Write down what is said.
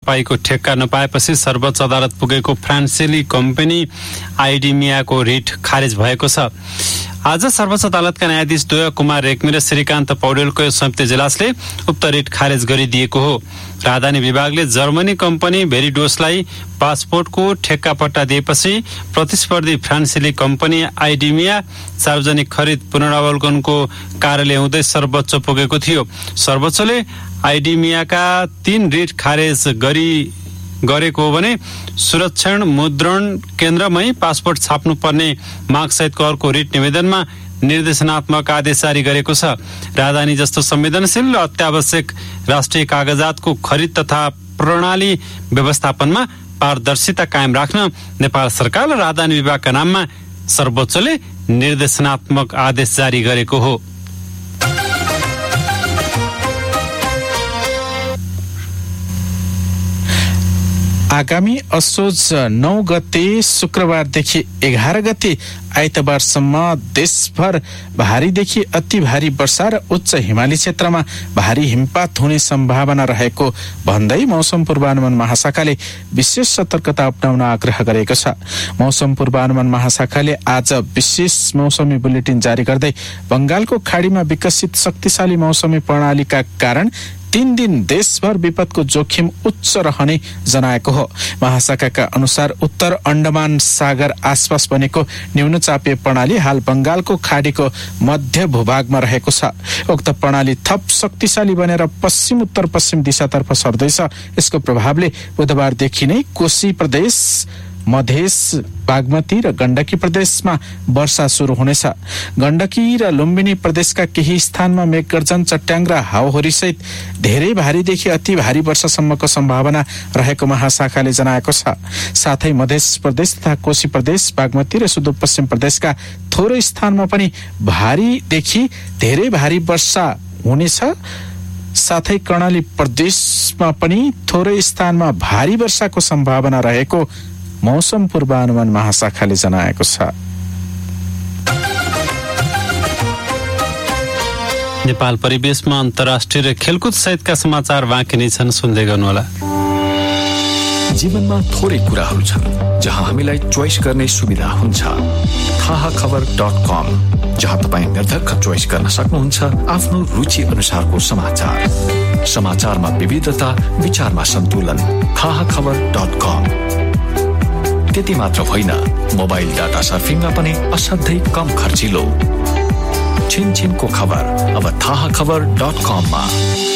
सफाईको ठेक्का नपाएपछि सर्वोच्च अदालत पुगेको फ्रान्सेली कम्पनी आइडिमियाको रिट खारेज भएको छ। आज सर्वोच्च अदालतका न्यायाधीश द्वय कुमार रेग्मी र श्रीकान्त पौडेलको संयुक्त इजलासले उक्त रिट खारेज गरिदिएको हो। राजधानी विभागले जर्मनी कम्पनी भेरिडोसलाई पासपोर्टको ठेक्का पट्टा दिएपछि प्रतिस्पर्धी फ्रान्सेली कम्पनी आइडिमिया सार्वजनिक खरिद पुनरावलोकनको कार्यालय हुँदै सर्वोच्च पुगेको थियो। सर्वोच्चले आइडिमियाका 3 रिट खारेज गरेको हो भने सुरक्षण मुद्रण केन्द्रमै पासपोर्ट छाप्नुपर्ने मागसहितको अर्को रिट निवेदनमा निर्देशनात्मक आदेश जारी गरेको छ। राजधानी जस्तो संवेदनशील र अत्यावश्यक राष्ट्रिय कागजातको खरिद तथा प्रणाली व्यवस्थापनमा पारदर्शिता कायम राख्न नेपाल सरकार र राजधानी विभागका नाममा सर्वोच्चले निर्देशनात्मक आदेश जारी गरेको हो। आगामी असोज 9 गते शुक्रबारदेखि 11 गते आइतबारसम्म देशभर भारीदेखि अति भारी वर्षा र उच्च हिमाली क्षेत्रमा भारी हिमपात हुने सम्भावना रहेको भन्दै मौसम पूर्वानुमान महाशाखाले विशेष सतर्कता अपनाउन आग्रह गरेको छ। मौसम पूर्वानुमान महाशाखाले आज विशेष मौसमी बुलेटिन जारी गर्दै बंगालको खाडीमा विकसित शक्तिशाली मौसमी प्रणालीका कारण 3 दिन देशभर विपदको जोखिम उच्च रहने जनाएको हो। महाशाखाका अनुसार उत्तर अंडमान सागर आसपास बनेको न्यूनचापीय प्रणाली हाल बंगालको खाडीको मध्य भूभागमा रहेको छ। उक्त प्रणाली थप शक्तिशाली बनेर पश्चिम उत्तर पश्चिम दिशातर्फ सर्दैछ। यसको प्रभावले बुधबारदेखि नै कोशी प्रदेश, मधेस, बागमती र गण्डकी प्रदेशमा वर्षा सुरु हुनेछ। गण्डकी र लुम्बिनी प्रदेशका केही स्थानमा मेघगर्जन, चट्याङ र हावाहुरी सहित धेरै भारीदेखि अति भारी वर्षासम्मको सम्भावना रहेको महाशाखाले जनाएको छ। साथै मधेस प्रदेश तथा कोशी प्रदेश, बागमती र सुदूरपश्चिम प्रदेशका थोरै स्थानमा पनि भारीदेखि धेरै भारी वर्षा हुनेछ। साथै कर्णाली प्रदेशमा पनि थोरै स्थानमा भारी वर्षाको सम्भावना रहेको मौसम पूर्वानुमान महाशाखाले जनाएको छ। नेपाल परिवेशमा अन्तर्राष्ट्रिय र खेलकुद सहितका समाचार बाँकी नै छन्, सुन्दै गर्नुहोला। जीवनमा थोरै कुराहरू छन् जहाँ हामीलाई चोइस गर्ने सुविधा हुन्छ। थाहाखबर.com, जहाँ तपाईँ निर्धक्क चोइस गर्न सक्नुहुन्छ आफ्नो रुचि अनुसारको समाचार। समाचारमा विविधता, विचारमा सन्तुलन। थाहाखबर.com। त्यति मात्र होइन, मोबाइल डाटा सर्फिङमा पनि असाध्यै कम खर्चिलो। छिनछिनको खबर अब थाहाखबर.com मा।